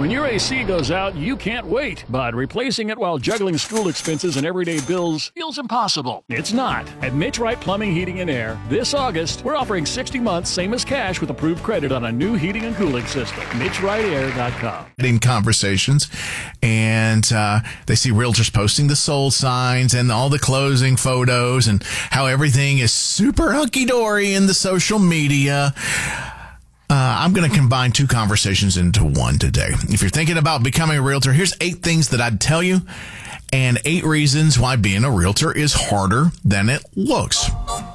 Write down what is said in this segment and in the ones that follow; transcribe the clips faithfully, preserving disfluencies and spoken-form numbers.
When your A C goes out, you can't wait, but replacing it while juggling school expenses and everyday bills feels impossible. It's not. At Mitch Wright Plumbing, Heating, and Air, this August, we're offering sixty months, same as cash, with approved credit on a new heating and cooling system. Mitch Wright Air dot com. In conversations, and uh, they see realtors posting the sold signs and all the closing photos and how everything is super hunky-dory in the social media. Uh, I'm going to combine two conversations into one today. If you're thinking about becoming a realtor, here's eight things that I'd tell you and eight reasons why being a realtor is harder than it looks.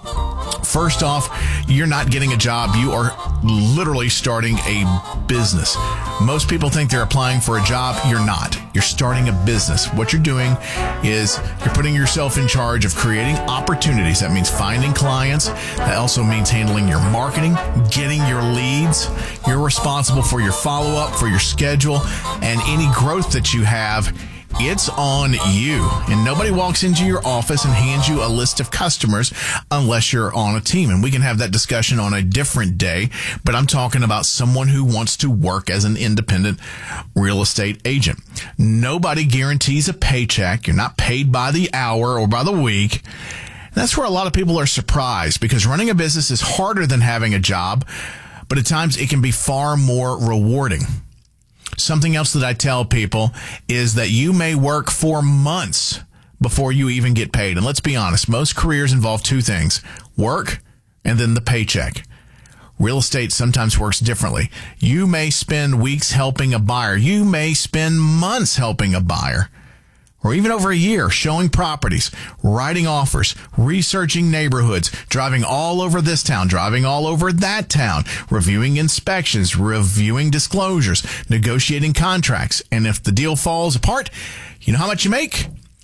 First off, you're not getting a job. You are literally starting a business. Most people think they're applying for a job. You're not. You're starting a business. What you're doing is you're putting yourself in charge of creating opportunities. That means finding clients. That also means handling your marketing, getting your leads. You're responsible for your follow-up, for your schedule, and any growth that you have. It's on you. And nobody walks into your office and hands you a list of customers unless you're on a team. And we can have that discussion on a different day. But I'm talking about someone who wants to work as an independent real estate agent. Nobody guarantees a paycheck. You're not paid by the hour or by the week. That's where a lot of people are surprised, because running a business is harder than having a job, but at times it can be far more rewarding. Something else that I tell people is that you may work for months before you even get paid. And let's be honest, most careers involve two things: work and then the paycheck. Real estate sometimes works differently. You may spend weeks helping a buyer. You may spend months helping a buyer, or even over a year showing properties, writing offers, researching neighborhoods, driving all over this town, driving all over that town, reviewing inspections, reviewing disclosures, negotiating contracts. And if the deal falls apart, you know how much you make?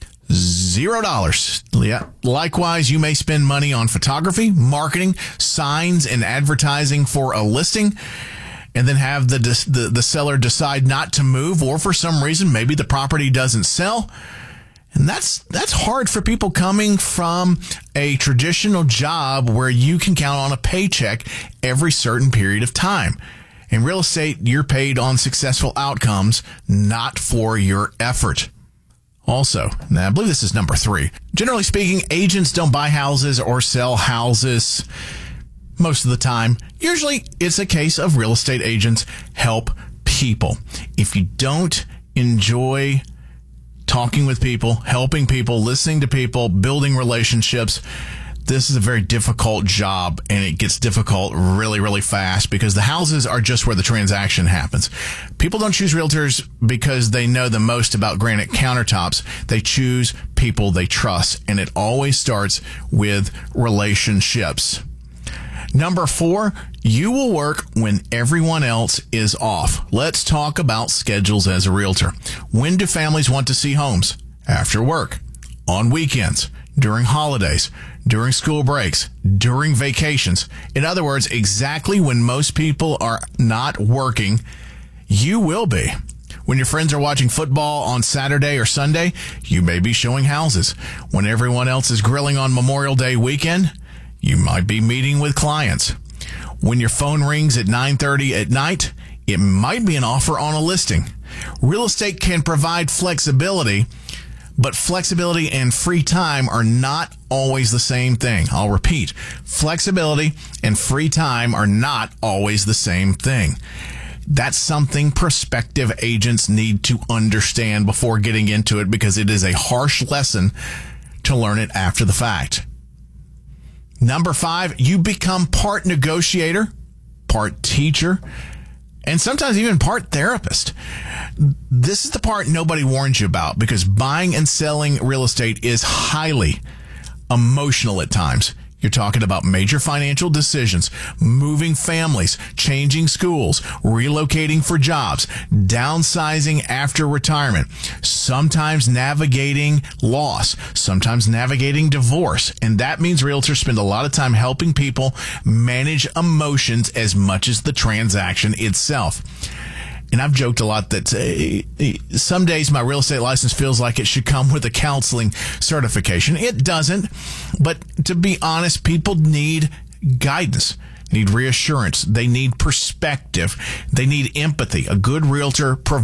Zero dollars. Yeah. Likewise, you may spend money on photography, marketing, signs, and advertising for a listing, and then have the, the the seller decide not to move, or for some reason, maybe the property doesn't sell. And that's that's hard for people coming from a traditional job where you can count on a paycheck every certain period of time. In real estate, you're paid on successful outcomes, not for your effort. Also, now I believe this is number three. Generally speaking, agents don't buy houses or sell houses most of the time. Usually it's a case of real estate agents help people. If you don't enjoy talking with people, helping people, listening to people, building relationships, this is a very difficult job, and it gets difficult really, really fast, because the houses are just where the transaction happens. People don't choose realtors because they know the most about granite countertops. They choose people they trust, and it always starts with relationships. Number four, you will work when everyone else is off. Let's talk about schedules as a realtor. When do families want to see homes? After work, on weekends, during holidays, during school breaks, during vacations. In other words, exactly when most people are not working, you will be. When your friends are watching football on Saturday or Sunday, you may be showing houses. When everyone else is grilling on Memorial Day weekend, you might be meeting with clients. When your phone rings at nine thirty at night, it might be an offer on a listing. Real estate can provide flexibility, but flexibility and free time are not always the same thing. I'll repeat, flexibility and free time are not always the same thing. That's something prospective agents need to understand before getting into it, because it is a harsh lesson to learn it after the fact. Number five, you become part negotiator, part teacher, and sometimes even part therapist. This is the part nobody warns you about, because buying and selling real estate is highly emotional at times. You're talking about major financial decisions, moving families, changing schools, relocating for jobs, downsizing after retirement, sometimes navigating loss, sometimes navigating divorce. And that means realtors spend a lot of time helping people manage emotions as much as the transaction itself. And I've joked a lot that uh, some days my real estate license feels like it should come with a counseling certification. It doesn't. But to be honest, people need guidance, need reassurance. They need perspective. They need empathy. A good realtor provides